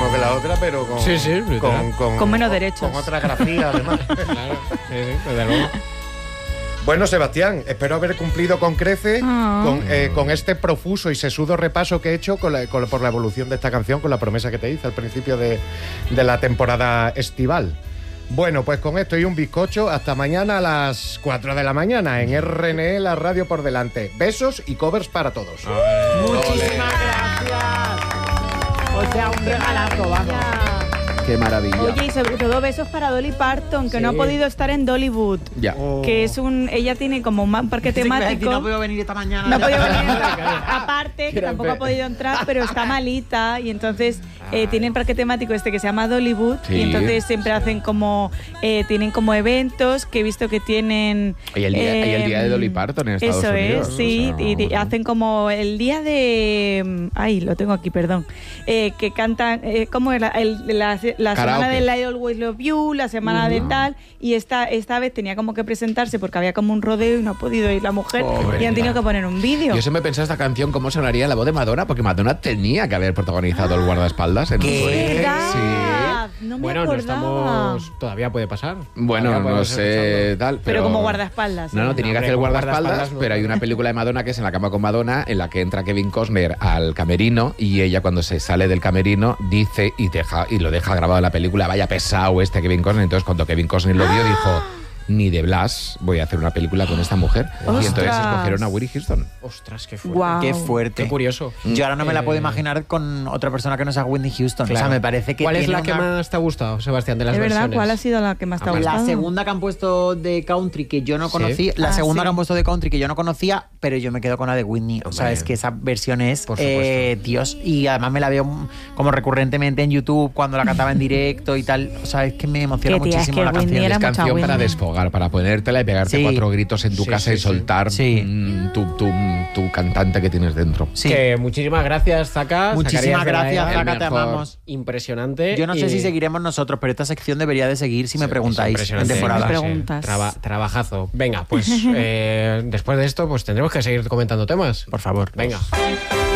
mismo que la otra, pero con, con menos derechos. Con otra grafía, además. Claro, desde luego. Bueno, Sebastián, espero haber cumplido con creces con este profuso y sesudo repaso que he hecho por la evolución de esta canción, con la promesa que te hice al principio de la temporada estival. Bueno, pues con esto y un bizcocho, hasta mañana a las 4 de la mañana en RNE, la radio por delante. Besos y covers para todos. Muchísimas gracias. O sea, un regalazo, vamos. Qué maravilla. Oye, y sobre todo besos para Dolly Parton, que no ha podido estar en Dollywood. Ya. Que es ella tiene como un parque temático. No puedo venir esta mañana. No ha podido venir. Aparte, que tampoco ha podido entrar, pero está malita. Y entonces tiene el parque temático que se llama Dollywood. Sí. Y entonces siempre hacen tienen como eventos que he visto que tienen. Y el día de Dolly Parton en Estados Unidos. Eso es, sí. ¿No? O sea, y hacen como el día de. Ay, lo tengo aquí, perdón. Que cantan. ¿Cómo era? La semana del I Always Love You, la semana de tal, y esta vez tenía como que presentarse porque había como un rodeo y no ha podido ir la mujer. Y han tenido que poner un vídeo. Yo siempre he pensado esta canción cómo sonaría la voz de Madonna, porque Madonna tenía que haber protagonizado el guardaespaldas. ¿Verdad? Sí. No me Bueno, acordaba. todavía puede pasar. Bueno, Todavía no podemos sé, escucharlo. tal. Pero como guardaespaldas. No, tenía que hacer el como guardaespaldas, guardaespaldas no. pero hay una película de Madonna que es En la cama con Madonna, en la que entra Kevin Costner al camerino y ella cuando se sale del camerino dice y lo deja grabado en la película, vaya pesado este Kevin Costner. Entonces cuando Kevin Costner lo vio dijo, ni de Blas voy a hacer una película con esta mujer. ¡Ostras! Y entonces escogieron a Whitney Houston. Ostras, qué fuerte. Guau. Qué fuerte. Qué curioso. Yo ahora no me la puedo imaginar con otra persona que no sea Whitney Houston. Claro. O sea, me parece que ¿Cuál es tiene la que una- más te ha gustado, Sebastián, de las Es verdad, versiones? ¿cuál ha sido la que más te ha gustado? La segunda que han puesto de country que yo no Sí. conocía, la Ah, segunda sí. que han puesto de country que yo no conocía, pero yo me quedo con la de Whitney. O sea, Hombre. es que esa versión es Por supuesto. Dios, y además me la veo como recurrentemente en YouTube cuando la cantaba en directo y tal. O sea, es que me emociona Que tía, es muchísimo que la Whitney canción. era Es mucha canción para Whitney. desfogar, para ponértela y pegarte Sí. 4 gritos en tu Sí, casa sí, y sí. soltar Sí. tu cantante que tienes dentro. Sí. Que muchísimas gracias, Zaka. Muchísimas Zacarías de la gracias, Vega. Zaka, te mejor. amamos. Impresionante. Yo no sé y- si seguiremos nosotros, pero esta sección debería de seguir si me Sí, preguntáis en impresionante. temporada. Me preguntas. Trabajazo. Venga, pues después de esto pues tendremos que seguir comentando temas. Por favor. Venga.